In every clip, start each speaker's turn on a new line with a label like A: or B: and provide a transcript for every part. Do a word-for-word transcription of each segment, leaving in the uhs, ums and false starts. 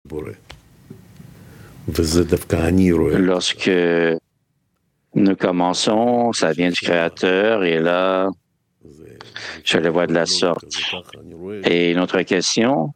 A: Lorsque nous commençons, ça vient du Créateur, et là, je le vois de la sorte. Et une autre question?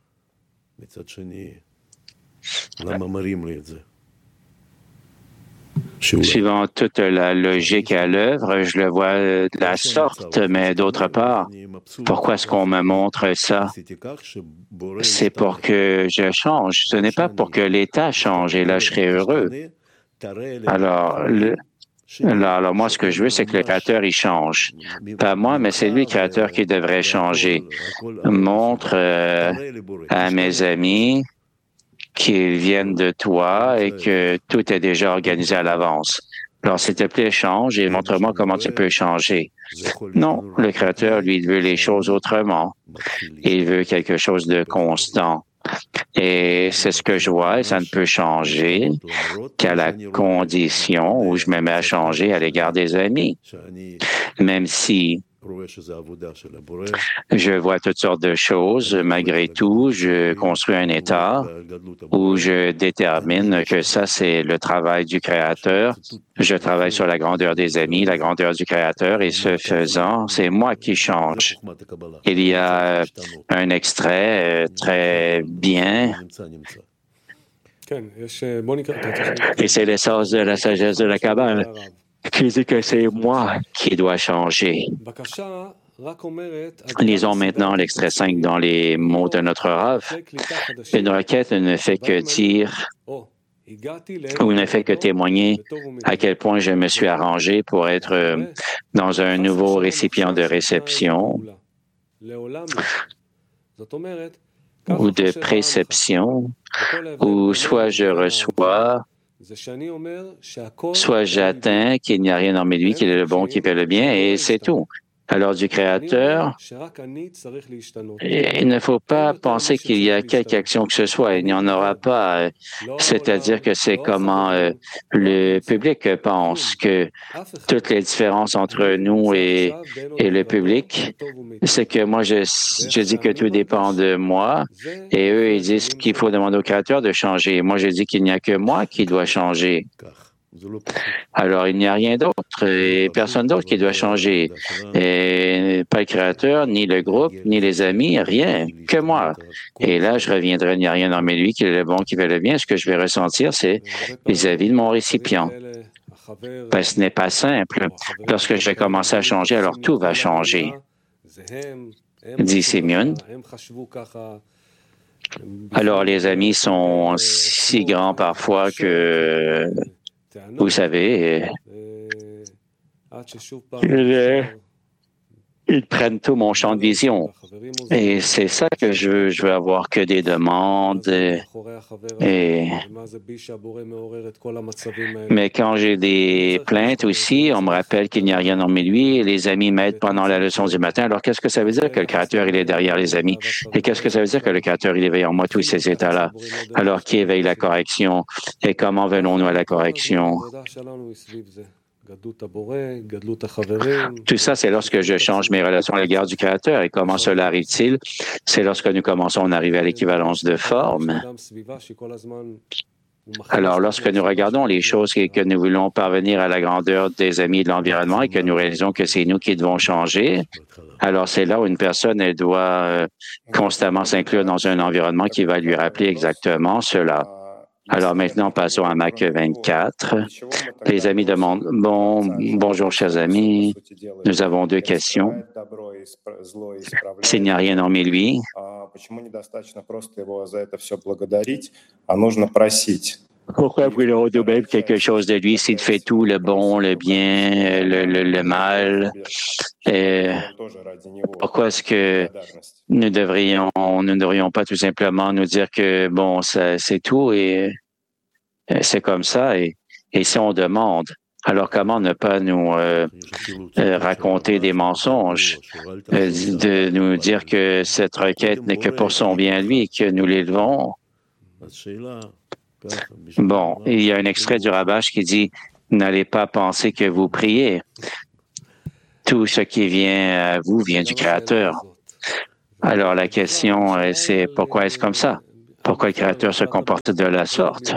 A: Suivant toute la logique à l'œuvre, je le vois de la sorte, mais d'autre part, pourquoi est-ce qu'on me montre ça? C'est pour que je change. Ce n'est pas pour que l'État change, et là, je serai heureux. Alors, le, alors, alors, moi, ce que je veux, c'est que le Créateur, il change. Pas moi, mais c'est lui, le Créateur, qui devrait changer. Montre euh, à mes amis qu'ils viennent de toi et que tout est déjà organisé à l'avance. Alors, s'il te plaît, change et montre-moi comment tu peux changer. Non, le Créateur, lui, il veut les choses autrement. Il veut quelque chose de constant. Et c'est ce que je vois, et ça ne peut changer qu'à la condition où je me mets à changer à l'égard des amis. Même si je vois toutes sortes de choses, malgré tout, je construis un état où je détermine que ça, c'est le travail du Créateur. Je travaille sur la grandeur des amis, la grandeur du Créateur, et ce faisant, c'est moi qui change. Il y a un extrait très bien, et c'est l'essence de la sagesse de la Kabbale, qui dit que c'est moi qui dois changer. Lisons maintenant l'extrait cinq dans les mots de notre Rav. Une requête ne fait que dire ou ne fait que témoigner à quel point je me suis arrangé pour être dans un nouveau récipient de réception ou de préception, où soit je reçois, soit j'atteins qu'il n'y a rien dans mes lui, qu'il est le bon qui fait le bien, et c'est tout. Alors, du Créateur, il ne faut pas penser qu'il y a quelque action que ce soit. Il n'y en aura pas. C'est-à-dire que c'est comment euh, le public pense que toutes les différences entre nous et, et le public, c'est que moi, je, je dis que tout dépend de moi, et eux, ils disent qu'il faut demander au Créateur de changer. Moi, je dis qu'il n'y a que moi qui dois changer. Alors, il n'y a rien d'autre et personne d'autre qui doit changer. Et pas le Créateur, ni le groupe, ni les amis, rien, que moi. Et là, je reviendrai, il n'y a rien dans mes lui qui est le bon, qui fait le bien. Ce que je vais ressentir, c'est vis-à-vis de mon récipient. Ben, ce n'est pas simple. Lorsque je vais commencer à changer, alors tout va changer. Dit Simeon. Alors, les amis sont si grands parfois que... Vous savez, ils, ils prennent tout mon champ de vision. Et c'est ça que je veux. Je veux avoir que des demandes. Et, et... Mais quand j'ai des plaintes aussi, on me rappelle qu'il n'y a rien dans mes lui. Et les amis m'aident pendant la leçon du matin. Alors, qu'est-ce que ça veut dire que le Créateur, il est derrière les amis? Et qu'est-ce que ça veut dire que le Créateur, il éveille en moi tous ces états-là? Alors, qui éveille la correction? Et comment venons-nous à la correction? Tout ça, c'est lorsque je change mes relations à l'égard du Créateur. Et comment cela arrive-t-il? C'est lorsque nous commençons à arriver à l'équivalence de forme. Alors, lorsque nous regardons les choses et que nous voulons parvenir à la grandeur des amis et de l'environnement et que nous réalisons que c'est nous qui devons changer, alors c'est là où une personne, elle doit euh, constamment s'inclure dans un environnement qui va lui rappeler exactement cela. Alors maintenant, passons à Mac vingt-quatre. Les amis demandent, bon, bonjour chers amis, nous avons deux questions. S'il n'y a rien dans mes lui, pourquoi voulons nous même quelque chose de lui s'il fait tout, le bon, le bien, le, le, le mal? Et pourquoi est-ce que nous devrions, nous ne devrions pas tout simplement nous dire que, bon, ça, c'est tout et c'est comme ça. Et, et si on demande, alors comment ne pas nous euh, euh, raconter des mensonges, euh, de nous dire que cette requête n'est que pour son bien lui et que nous l'élevons? Bon, il y a un extrait du Rabash qui dit « N'allez pas penser que vous priez. Tout ce qui vient à vous vient du Créateur. » Alors la question, c'est pourquoi est-ce comme ça? Pourquoi le Créateur se comporte de la sorte?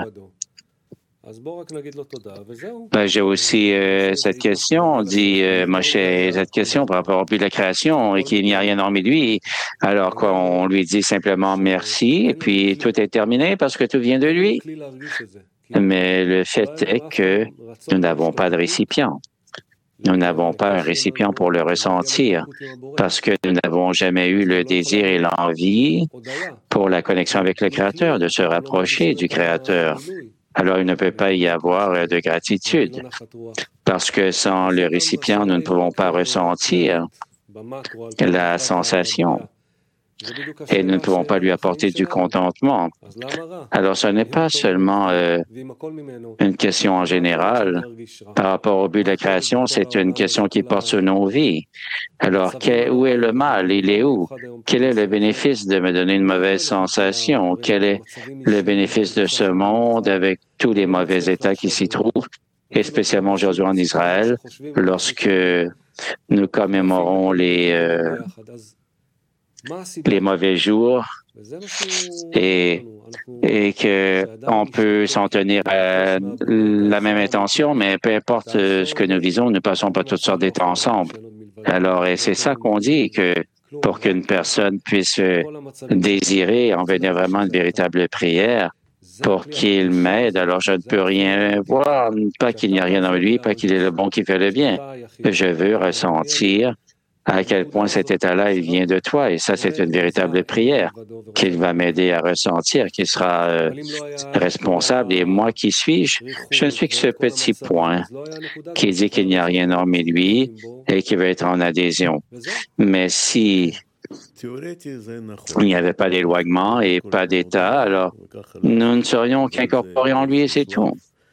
A: Ben, j'ai aussi euh, cette question, dit euh, Moshe, cette question par rapport au but de la création et qu'il n'y a rien hormis lui. Alors quoi, on lui dit simplement merci et puis tout est terminé parce que tout vient de lui. Mais le fait est que nous n'avons pas de récipient. Nous n'avons pas un récipient pour le ressentir parce que nous n'avons jamais eu le désir et l'envie pour la connexion avec le Créateur, de se rapprocher du Créateur. Alors, il ne peut pas y avoir de gratitude parce que sans le récipient, nous ne pouvons pas ressentir la sensation et nous ne pouvons pas lui apporter du contentement. Alors, ce n'est pas seulement euh, une question en général. Par rapport au but de la création, c'est une question qui porte sur nos vies. Alors, où est le mal? Il est où? Quel est le bénéfice de me donner une mauvaise sensation? Quel est le bénéfice de ce monde avec tous les mauvais états qui s'y trouvent, et spécialement aujourd'hui en Israël, lorsque nous commémorons les... Euh, les mauvais jours et, et qu'on peut s'en tenir à la même intention, mais peu importe ce que nous visons, nous ne passons pas toutes sortes d'états ensemble. Alors, et c'est ça qu'on dit, que pour qu'une personne puisse désirer en venir vraiment une véritable prière, pour qu'il m'aide, alors je ne peux rien voir, pas qu'il n'y a rien en lui, pas qu'il est le bon qui fait le bien. Je veux ressentir à quel point cet état-là, il vient de toi. Et ça, c'est une véritable prière qu'il va m'aider à ressentir, qu'il sera euh, responsable. Et moi, qui suis-je? Je ne suis que ce petit point qui dit qu'il n'y a rien hormis lui et qui veut être en adhésion. Mais si il n'y avait pas d'éloignement et pas d'état, alors nous ne serions qu'incorporés en lui et c'est tout.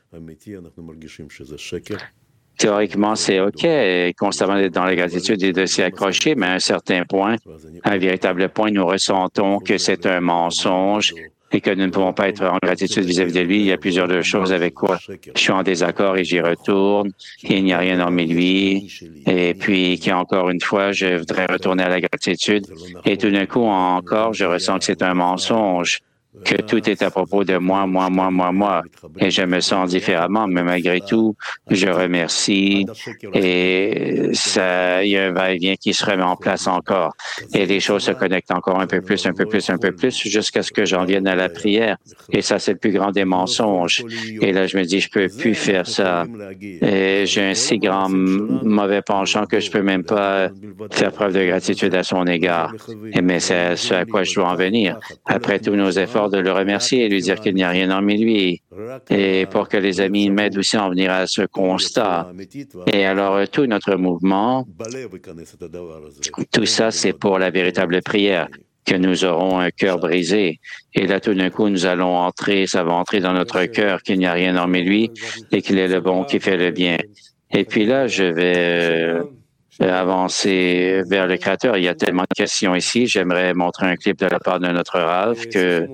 A: Théoriquement, c'est OK, constamment d'être dans la gratitude et de s'y accrocher, mais à un certain point, à un véritable point, nous ressentons que c'est un mensonge et que nous ne pouvons pas être en gratitude vis-à-vis de lui. Il y a plusieurs choses avec quoi je suis en désaccord et j'y retourne. Il n'y a rien hormis lui. Et puis, qu'encore une fois, je voudrais retourner à la gratitude. Et tout d'un coup, encore, je ressens que c'est un mensonge, que tout est à propos de moi, moi, moi, moi, moi. Et je me sens différemment, mais malgré tout, je remercie et ça, il y a un va-et-vient qui se remet en place encore. Et les choses se connectent encore un peu plus, un peu plus, un peu plus, jusqu'à ce que j'en vienne à la prière. Et ça, c'est le plus grand des mensonges. Et là, je me dis, je peux plus faire ça. Et j'ai un si grand mauvais penchant que je peux même pas faire preuve de gratitude à son égard. Et mais c'est ce à quoi je dois en venir. Après tous nos efforts, de le remercier et lui dire qu'il n'y a rien hormis lui. Et pour que les amis m'aident aussi à en venir à ce constat. Et alors, tout notre mouvement, tout ça, c'est pour la véritable prière, que nous aurons un cœur brisé. Et là, tout d'un coup, nous allons entrer, ça va entrer dans notre cœur qu'il n'y a rien hormis lui et qu'il est le bon qui fait le bien. Et puis là, je vais avancer vers le Créateur. Il y a tellement de questions ici. J'aimerais montrer un clip de la part de notre Rav que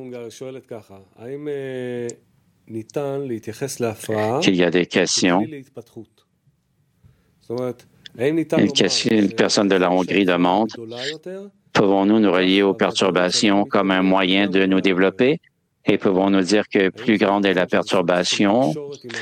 A: qu'il y a des questions. Une, question, une personne de la Hongrie demande, pouvons-nous nous relier aux perturbations comme un moyen de nous développer? Et pouvons-nous dire que plus grande est la perturbation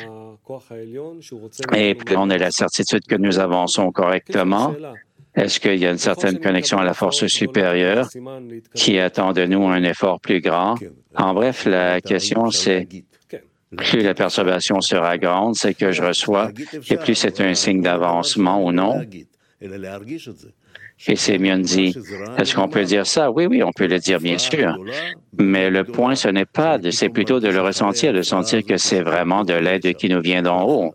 A: et plus grande est la certitude que nous avançons correctement? Est-ce qu'il y a une certaine connexion à la force supérieure qui attend de nous un effort plus grand? En bref, la question, c'est plus la perturbation sera grande, c'est que je reçois, et plus c'est un signe d'avancement ou non. Et Sémion dit, est-ce qu'on peut dire ça? Oui, oui, on peut le dire, bien sûr. Mais le point, ce n'est pas de, c'est plutôt de le ressentir, de sentir que c'est vraiment de l'aide qui nous vient d'en haut.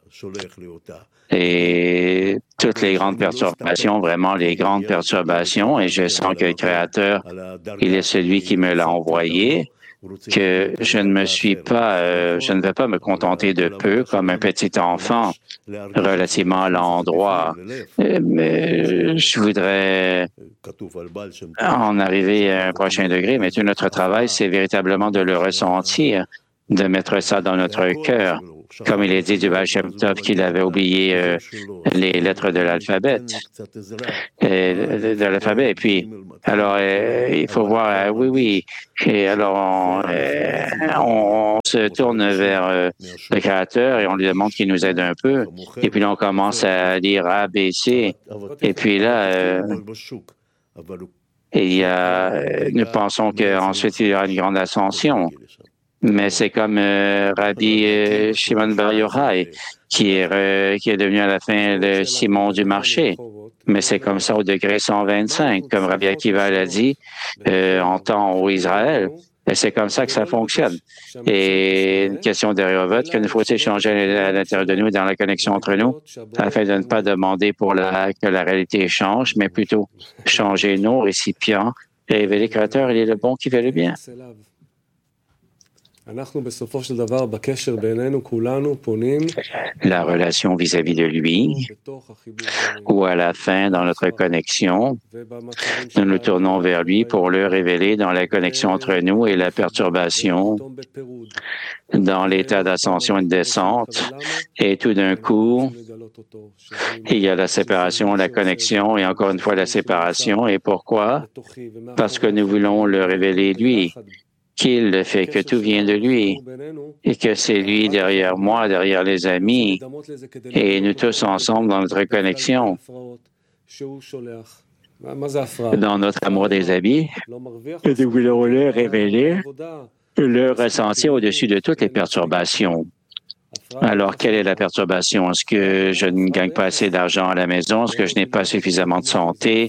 A: Et toutes les grandes perturbations, vraiment les grandes perturbations, et je sens que le Créateur, il est celui qui me l'a envoyé, que je ne me suis pas, euh, je ne vais pas me contenter de peu comme un petit enfant relativement à l'endroit. Mais je voudrais en arriver à un prochain degré, mais tout notre travail, c'est véritablement de le ressentir, de mettre ça dans notre cœur. Comme il est dit du Baal Shem Tov qu'il avait oublié euh, les lettres de l'alphabet, et, de, de l'alphabet, et puis Alors, euh, il faut voir, euh, oui, oui. Et alors, on, euh, on, on se tourne vers euh, le Créateur et on lui demande qu'il nous aide un peu. Et puis là, on commence à lire A, B, C. Et puis là, euh, il y a, euh, nous pensons qu'ensuite, il y aura une grande ascension. Mais c'est comme euh, Rabbi euh, Shimon Bar Yochai, qui est, euh, qui est devenu à la fin le Simon du marché. Mais c'est comme ça au degré cent vingt-cinq, comme Rabbi Akiva l'a dit, euh, en temps au Israël. Et c'est comme ça que ça fonctionne. Et une question de Réhovot, que nous faut-il changer à l'intérieur de nous, dans la connexion entre nous, afin de ne pas demander pour la, que la réalité change, mais plutôt changer nos récipients et révéler le Créateur, il est le bon qui fait le bien. La relation vis-à-vis de lui, ou à la fin, dans notre connexion, nous nous tournons vers lui pour le révéler dans la connexion entre nous et la perturbation, dans l'état d'ascension et de descente. Et tout d'un coup, il y a la séparation, la connexion et encore une fois la séparation. Et pourquoi? Parce que nous voulons le révéler lui, qu'il fait que tout vient de lui et que c'est lui derrière moi, derrière les amis et nous tous ensemble dans notre connexion, dans notre amour des amis, et nous voulons le révéler, le ressentir au-dessus de toutes les perturbations. Alors, quelle est la perturbation? Est-ce que je ne gagne pas assez d'argent à la maison? Est-ce que je n'ai pas suffisamment de santé?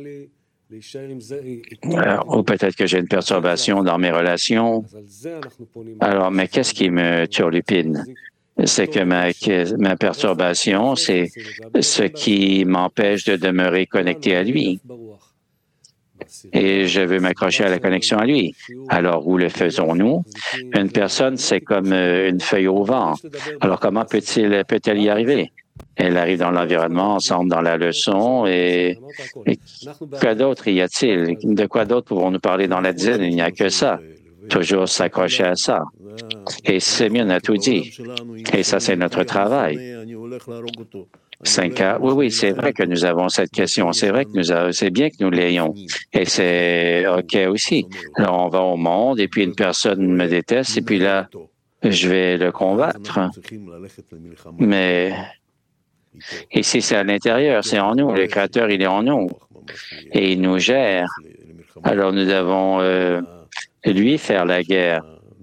A: Alors, ou peut-être que j'ai une perturbation dans mes relations. Alors, mais qu'est-ce qui me turlupine? C'est que ma, que ma perturbation, c'est ce qui m'empêche de demeurer connecté à lui. Et je veux m'accrocher à la connexion à lui. Alors, où le faisons-nous? Une personne, c'est comme une feuille au vent. Alors, comment peut-il, peut-elle y arriver? Elle arrive dans l'environnement, ensemble dans la leçon, et, et quoi d'autre y a-t-il? De quoi d'autre pouvons-nous parler dans la dizaine? Il n'y a que ça. Toujours s'accrocher à ça. Et c'est mieux, on a tout dit. Et ça, c'est notre travail. Cinq ans. Oui, oui, c'est vrai que nous avons cette question. C'est vrai que nous avons, c'est bien que nous l'ayons. Et c'est OK aussi. Alors, on va au monde, et puis une personne me déteste, et puis là, je vais le combattre. Mais ici, c'est à l'intérieur, c'est en nous. Le Créateur, il est en nous. Et il nous gère. Alors, nous devons euh, lui faire la guerre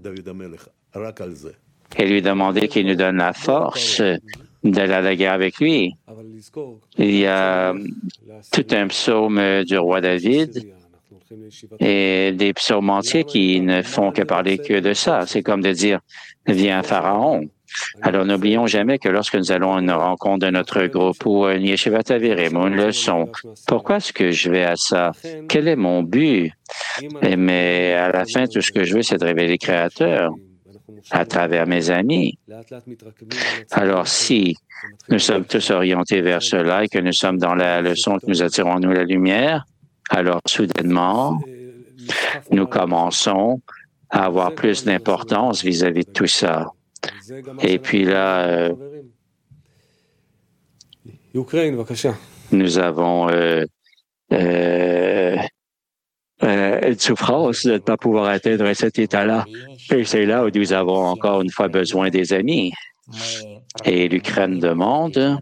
A: et lui demander qu'il nous donne la force d'aller à la guerre avec lui. Il y a tout un psaume du roi David et des psaumes entiers qui ne font que parler que de ça. C'est comme de dire, viens Pharaon. Alors, n'oublions jamais que lorsque nous allons à une rencontre de notre groupe ou à une Yeshivat Avirim ou une leçon, pourquoi est-ce que je vais à ça? Quel est mon but? Et mais à la fin, tout ce que je veux, c'est de révéler le Créateur à travers mes amis. Alors, si nous sommes tous orientés vers cela et que nous sommes dans la leçon que nous attirons en nous la lumière, alors soudainement, nous commençons à avoir plus d'importance vis-à-vis de tout ça. Et puis là, euh, nous avons euh, euh, euh, une souffrance de ne pas pouvoir atteindre cet état-là. Et c'est là où nous avons encore une fois besoin des amis. Et l'Ukraine demande.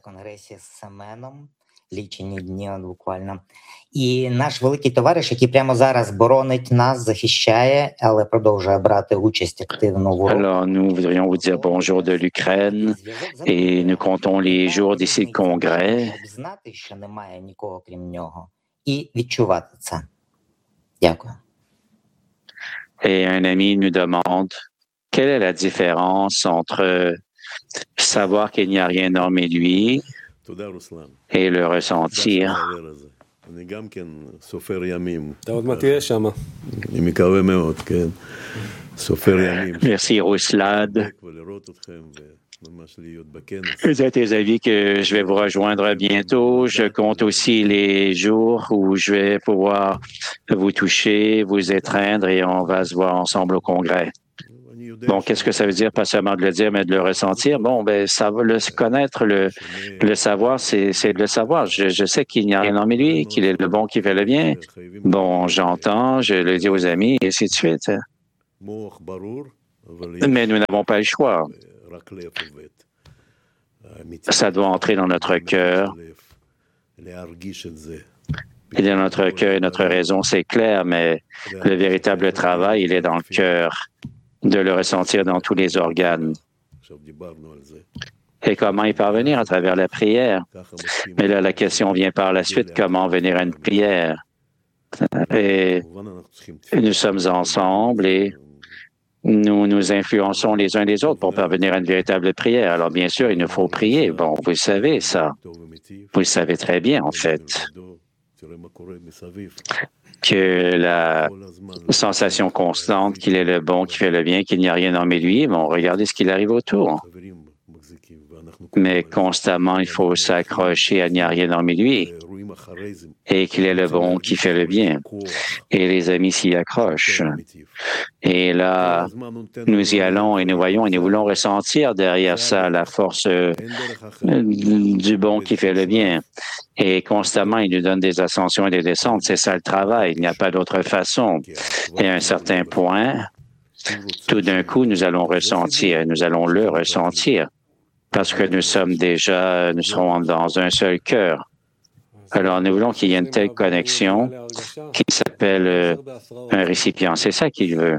B: І наш великий товариш, який прямо зараз боронить нас, захищає, але продовжує брати участь активно в
A: Alors, nous voudrions vous dire bonjour de l'Ukraine et nous comptons les jours d'ici le congrès.
B: Знати, що немає нікого крім нього, і відчувати це. Дякую.
A: Et un ami nous demande quelle est la différence entre savoir qu'il n'y a rien hormis lui et le ressentir. Merci, Ruslan. Vous êtes des avis que je vais vous rejoindre bientôt. Je compte aussi les jours où je vais pouvoir vous toucher, vous étreindre et on va se voir ensemble au congrès. Bon, qu'est-ce que ça veut dire? Pas seulement de le dire, mais de le ressentir. Bon, ben, ça va le connaître, le, le savoir, c'est, c'est de le savoir. Je, je sais qu'il n'y a rien en lui, qu'il est le bon qui fait le bien. Bon, j'entends, je le dis aux amis, et ainsi de suite. Mais nous n'avons pas le choix. Ça doit entrer dans notre cœur. Et dans notre cœur et notre raison, c'est clair, mais le véritable travail, il est dans le cœur, de le ressentir dans tous les organes. Et comment y parvenir? À travers la prière. Mais là, la question vient par la suite, comment venir à une prière? Et nous sommes ensemble et nous nous influençons les uns les autres pour parvenir à une véritable prière. Alors, bien sûr, il nous faut prier. Bon, vous savez ça. Vous le savez très bien, en fait, que la sensation constante qu'il est le bon, qui fait le bien, qu'il n'y a rien en lui. Bon, regardez ce qu'il arrive autour. Mais constamment, il faut s'accrocher à il n'y a rien en lui et qu'il est le bon qui fait le bien. Et les amis s'y accrochent. Et là, nous y allons et nous voyons et nous voulons ressentir derrière ça la force euh, du bon qui fait le bien. Et constamment, il nous donne des ascensions et des descentes. C'est ça le travail. Il n'y a pas d'autre façon. Et à un certain point, tout d'un coup, nous allons ressentir, nous allons le ressentir, parce que nous sommes déjà, nous serons dans un seul cœur. Alors, nous voulons qu'il y ait une telle connexion qui s'appelle euh, un récipient. C'est ça qu'il veut.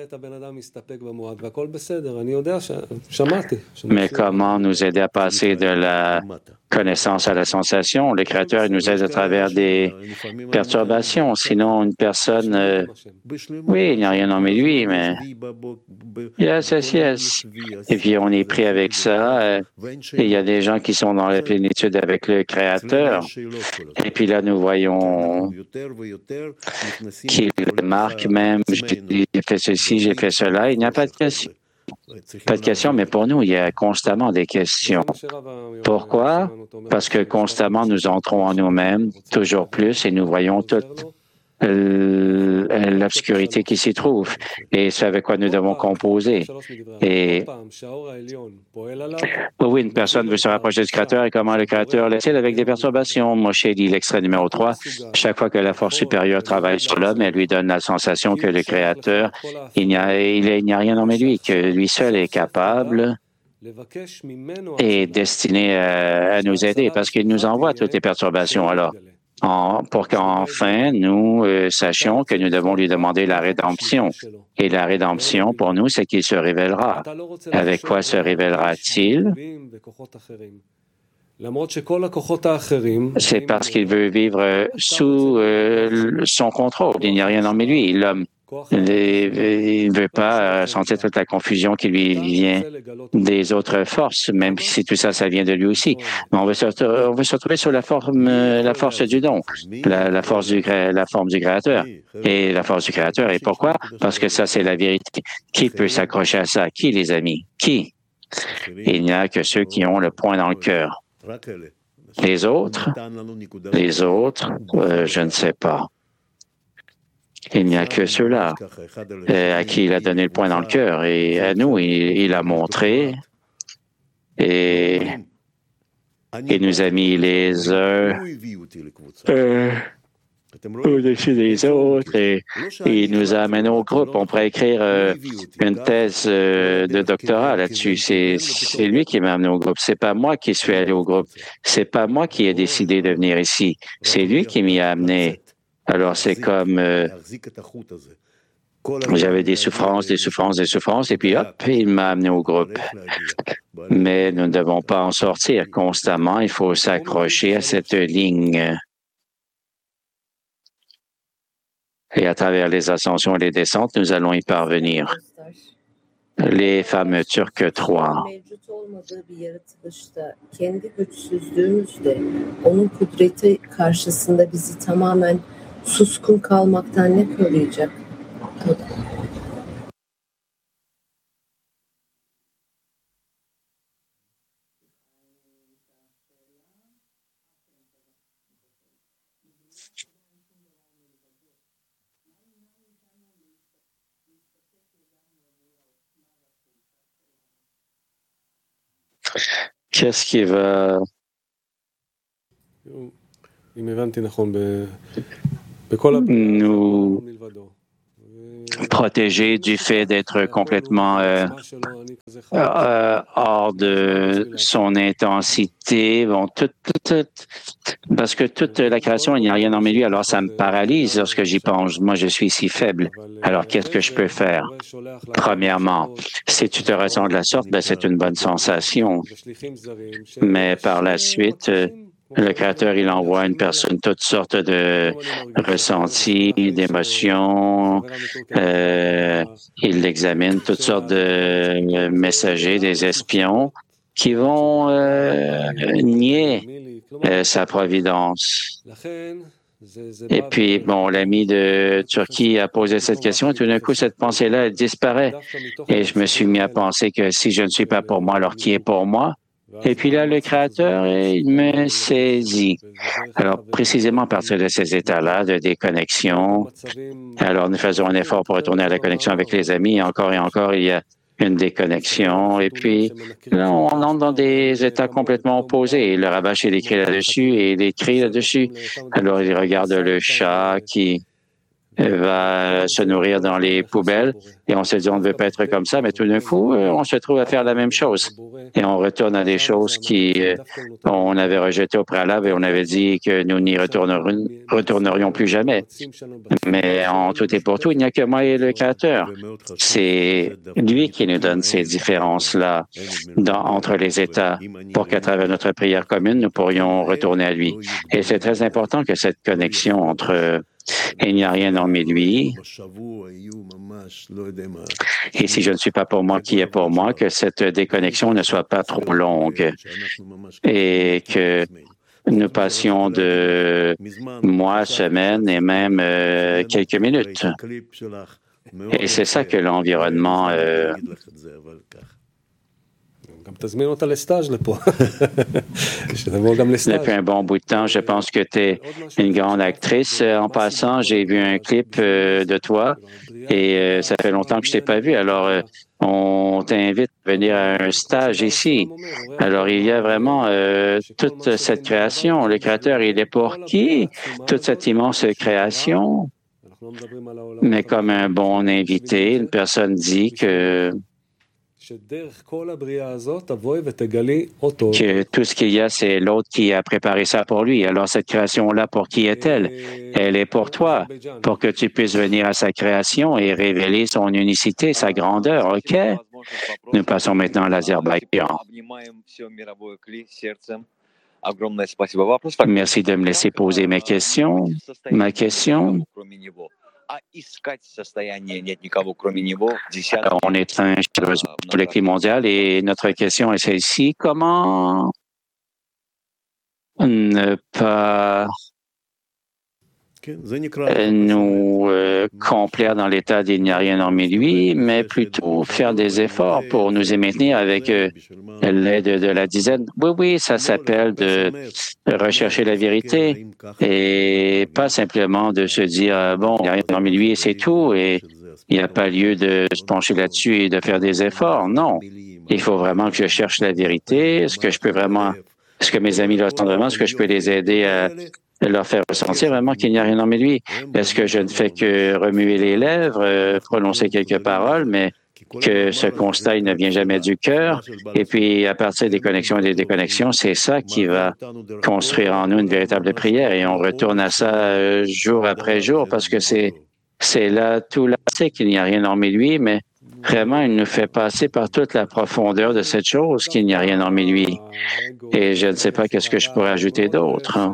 A: Mais comment nous aider à passer de la connaissance à la sensation? Le Créateur nous aide à travers des perturbations. Sinon, une personne, euh, oui, il n'y a rien en lui, mais yes, yes, yes. Et puis, on est pris avec ça. Euh, et il y a des gens qui sont dans la plénitude avec le Créateur. Et puis là, nous voyons qu'il marque même, j'ai fait ceci, j'ai fait cela. Il n'y a pas de question. Pas de question, mais pour nous, il y a constamment des questions. Pourquoi? Parce que constamment, nous entrons en nous-mêmes, toujours plus, et nous voyons toute l'obscurité qui s'y trouve. Et c'est avec quoi nous devons composer. Et oui, une personne veut se rapprocher du Créateur, et comment le Créateur l'est-il avec des perturbations? Moshe dit l'extrait numéro trois, chaque fois que la force supérieure travaille sur l'homme, elle lui donne la sensation que le Créateur, il n'y a, il il n'y a rien en lui, que lui seul est capable et destiné à, à nous aider, parce qu'il nous envoie toutes les perturbations. Alors, En, pour qu'enfin nous euh, sachions que nous devons lui demander la rédemption. Et la rédemption, pour nous, c'est qu'il se révélera. Avec quoi se révélera-t-il? C'est parce qu'il veut vivre sous euh, son contrôle. Il n'y a rien en lui. L'homme, il ne veut pas sentir toute la confusion qui lui vient des autres forces, même si tout ça, ça vient de lui aussi. Mais on veut se, on veut se retrouver sur la forme, la force du don, la, la force du, la forme du Créateur. Et la force du Créateur. Et pourquoi? Parce que ça, c'est la vérité. Qui peut s'accrocher à ça? Qui, les amis? Qui? Il n'y a que ceux qui ont le point dans le cœur. Les autres? Les autres, euh, je ne sais pas. Il n'y a que ceux-là euh, à qui il a donné le point dans le cœur. Et à nous, il, il a montré et il nous a mis les uns euh, au-dessus des autres et, et il nous a amenés au groupe. On pourrait écrire euh, une thèse euh, de doctorat là-dessus. C'est, c'est lui qui m'a amené au groupe. C'est pas moi qui suis allé au groupe. C'est pas moi qui ai décidé de venir ici. C'est lui qui m'y a amené. Alors, c'est comme euh, j'avais des souffrances, des souffrances, des souffrances, et puis hop, il m'a amené au groupe. Mais nous ne devons pas en sortir constamment. Il faut s'accrocher à cette ligne. Et à travers les ascensions et les descentes, nous allons y parvenir. Les fameux Turcs trois.
C: Suskun kalmaktan ne koruyacak?
A: Qu'est-ce qui va nous protéger du fait d'être complètement euh, euh, hors de son intensité? Bon, tout, tout, tout, parce que toute la création, il n'y a rien en lui, alors ça me paralyse lorsque j'y pense. Moi, je suis si faible. Alors, qu'est-ce que je peux faire? Premièrement, si tu te ressens de la sorte, ben, c'est une bonne sensation. Mais par la suite, euh, le Créateur, il envoie à une personne toutes sortes de ressentis, d'émotions. Euh, il examine toutes sortes de messagers, des espions qui vont euh, nier euh, sa providence. Et puis, bon, l'ami de Turquie a posé cette question et tout d'un coup, cette pensée-là, elle disparaît. Et je me suis mis à penser que si je ne suis pas pour moi, alors qui est pour moi? Et puis là, le Créateur, il me saisit. Alors, précisément à partir de ces états-là de déconnexion, alors nous faisons un effort pour retourner à la connexion avec les amis. Encore et encore, il y a une déconnexion. Et puis, là, on entre dans des états complètement opposés. Le Rabash, il écrit là-dessus et il écrit là-dessus. Alors, il regarde le chat qui va se nourrir dans les poubelles et on se dit on ne veut pas être comme ça, mais tout d'un coup, on se trouve à faire la même chose et on retourne à des choses qui euh, on avait rejetées au préalable et on avait dit que nous n'y retournerions, retournerions plus jamais. Mais en tout et pour tout, il n'y a que moi et le Créateur. C'est lui qui nous donne ces différences-là dans, entre les États pour qu'à travers notre prière commune, nous pourrions retourner à lui. Et c'est très important que cette connexion entre il n'y a rien hormis lui. Et si je ne suis pas pour moi, qui est pour moi, que cette déconnexion ne soit pas trop longue et que nous passions de mois, semaines et même euh, quelques minutes. Et c'est ça que l'environnement... Euh, Depuis un bon bout de temps, je pense que tu es une grande actrice. En passant, j'ai vu un clip euh, de toi et euh, ça fait longtemps que je ne t'ai pas vu. Alors, euh, on t'invite à venir à un stage ici. Alors, il y a vraiment euh, toute cette création. Le Créateur, il est pour qui? Toute cette immense création. Mais comme un bon invité, une personne dit que que tout ce qu'il y a, c'est l'autre qui a préparé ça pour lui. Alors, cette création-là, pour qui est-elle? Elle est pour toi, pour que tu puisses venir à sa création et révéler son unicité, sa grandeur. OK? Nous passons maintenant à l'Azerbaïdjan. Merci de me laisser poser mes questions. Ma question... Alors, on est un collectif mondial et notre question est celle-ci. Comment ne pas nous euh, complaire dans l'état d'il n'y a rien hormis lui, mais plutôt faire des efforts pour nous y maintenir avec euh, l'aide de la dizaine. Oui, oui, ça s'appelle de rechercher la vérité et pas simplement de se dire, bon, il n'y a rien hormis lui et c'est tout, et il n'y a pas lieu de se pencher là-dessus et de faire des efforts. Non, il faut vraiment que je cherche la vérité. Est-ce que je peux vraiment, est-ce que mes amis le ressentent vraiment? Est-ce que je peux les aider à leur faire ressentir vraiment qu'il n'y a rien en lui? Est-ce que je ne fais que remuer les lèvres, euh, prononcer quelques paroles, mais que ce constat il ne vient jamais du cœur? Et puis, à partir des connexions et des déconnexions, c'est ça qui va construire en nous une véritable prière. Et on retourne à ça euh, jour après jour parce que c'est c'est là tout là, c'est qu'il n'y a rien en lui, mais vraiment, il nous fait passer par toute la profondeur de cette chose qu'il n'y a rien en lui. Et je ne sais pas qu'est-ce que je pourrais ajouter d'autre. Hein.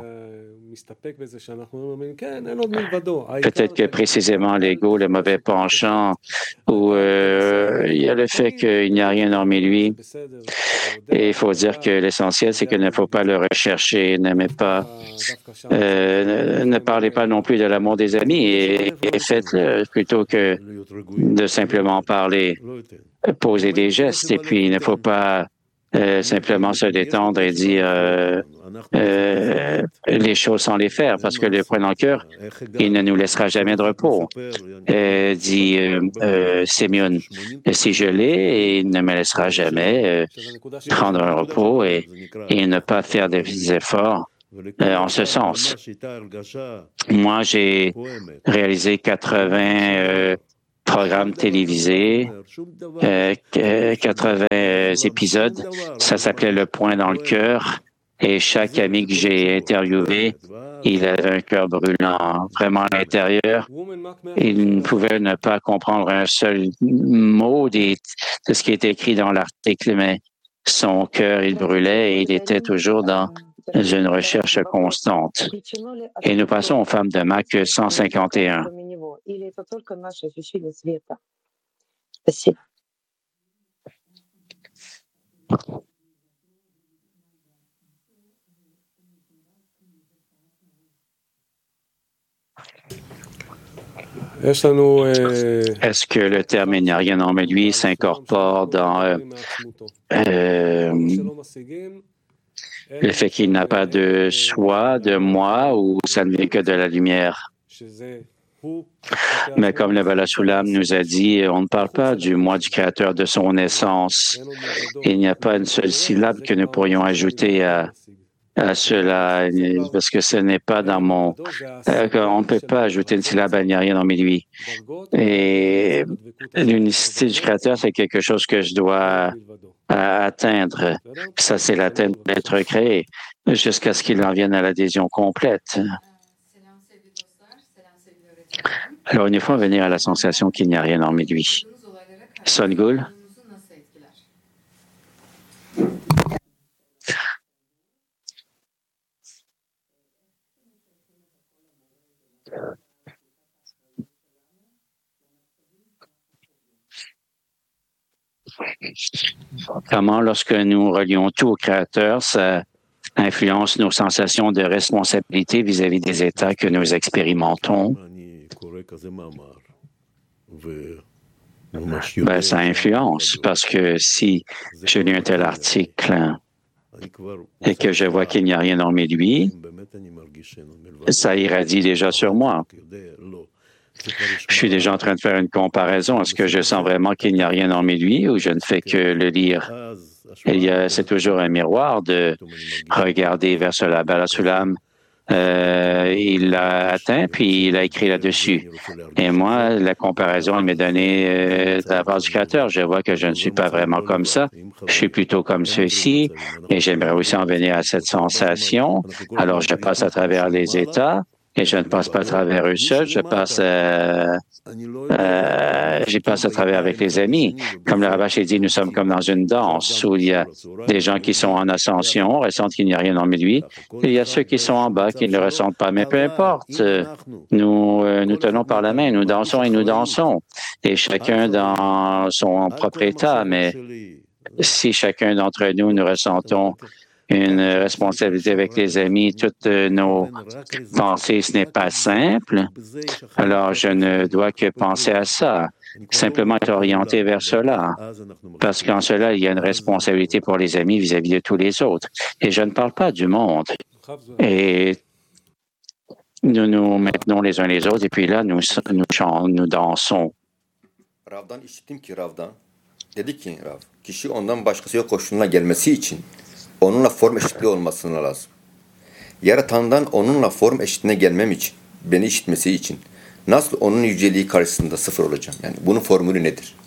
A: Peut-être que précisément l'ego, le mauvais penchant, ou euh, il y a le fait qu'il n'y a rien hormis lui. Et il faut dire que l'essentiel, c'est qu'il ne faut pas le rechercher, n'aimez pas, euh, ne, ne parlez pas non plus de l'amour des amis et, et faites-le plutôt que de simplement parler, poser des gestes. Et puis, il ne faut pas euh, simplement se détendre et dire euh, euh, les choses sans les faire, parce que le point dans le cœur, il ne nous laissera jamais de repos, euh, dit euh, euh, Simeon. Si je l'ai, il ne me laissera jamais euh, prendre un repos et, et ne pas faire des efforts euh, en ce sens. Moi, j'ai réalisé quatre-vingts euh, programmes télévisés, euh, quatre-vingts épisodes. Ça s'appelait Le Point dans le cœur. Et chaque ami que j'ai interviewé, il avait un cœur brûlant, vraiment à l'intérieur. Il ne pouvait ne pas comprendre un seul mot des, de ce qui était écrit dans l'article, mais son cœur, il brûlait et il était toujours dans une recherche constante. Et nous passons aux femmes de Mac cent cinquante et un. Est-ce que le terme « il n'y a rien en lui » s'incorpore dans euh, euh, le fait qu'il n'a pas de soi, de moi, ou ça ne vient que de la lumière? Mais comme le Bala Sulam nous a dit, on ne parle pas du moi du Créateur, de son essence. Il n'y a pas une seule syllabe que nous pourrions ajouter à, à cela, parce que ce n'est pas dans mon... Euh, on ne peut pas ajouter une syllabe à il n'y a rien dans mes lui. Et l'unicité du Créateur, c'est quelque chose que je dois à atteindre. Ça, c'est l'atteinte d'être créé, jusqu'à ce qu'il en vienne à l'adhésion complète. Alors, il faut venir à la sensation qu'il n'y a rien en lui. Songul? Comment, lorsque nous relions tout au Créateur, ça influence nos sensations de responsabilité vis-à-vis des états que nous expérimentons? Ben, ça influence, parce que si je lis un tel article et que je vois qu'il n'y a rien en lui, ça irradie déjà sur moi. Je suis déjà en train de faire une comparaison. Est-ce que je sens vraiment qu'il n'y a rien en lui ou je ne fais que le lire? C'est toujours un miroir de regarder vers cela. Bala Sulam, euh, il l'a atteint, puis il a écrit là-dessus. Et moi, la comparaison, elle m'est donnée euh, de la part du Créateur. Je vois que je ne suis pas vraiment comme ça. Je suis plutôt comme ceci. Et j'aimerais aussi en venir à cette sensation. Alors, je passe à travers les états. Et je ne passe pas à travers eux seuls, je passe, euh, euh, j'y passe à travers avec les amis. Comme le Rabbah dit, nous sommes comme dans une danse où il y a des gens qui sont en ascension, ressentent qu'il n'y a rien en lui, et il y a ceux qui sont en bas qui ne le ressentent pas. Mais peu importe, nous euh, nous tenons par la main, nous dansons et nous dansons, et chacun dans son propre état. Mais si chacun d'entre nous nous ressentons une responsabilité avec les amis, toutes nos pensées, ce n'est pas simple. Alors, je ne dois que penser à ça, simplement être orienté vers cela, parce qu'en cela, il y a une responsabilité pour les amis vis-à-vis de tous les autres. Et je ne parle pas du monde. Et nous nous maintenons les uns les autres, et puis là, nous, nous chantons, nous dansons.
D: Onunla form eşitliği olmasına lazım. Yaratandan onunla form eşitliğine gelmem için, beni işitmesi için nasıl onun yüceliği karşısında sıfır olacağım? Yani bunun formülü nedir?